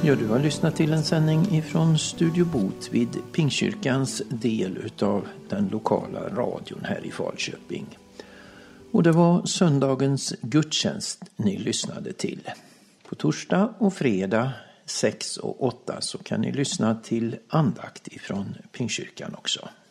Ja, du har lyssnat till en sändning ifrån Studio Bot vid Pingstkyrkans del utav den lokala radion här i Falköping. Och det var söndagens gudstjänst ni lyssnade till. På torsdag och fredag 6 och 8 så kan ni lyssna till andakt ifrån Pingstkyrkan också.